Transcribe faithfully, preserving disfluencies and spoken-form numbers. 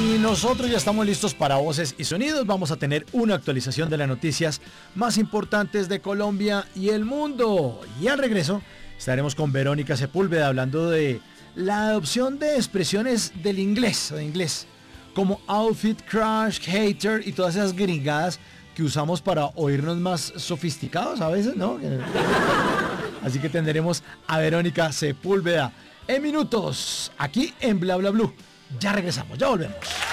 Y nosotros ya estamos listos para Voces y Sonidos. Vamos a tener una actualización de las noticias más importantes de Colombia y el mundo. Y al regreso estaremos con Verónica Sepúlveda hablando de la adopción de expresiones del inglés o de inglés, como outfit, crush, hater y todas esas gringadas que usamos para oírnos más sofisticados a veces, ¿no? Así que tendremos a Verónica Sepúlveda en minutos, aquí en Bla Bla Blue. Ya regresamos, ya volvemos.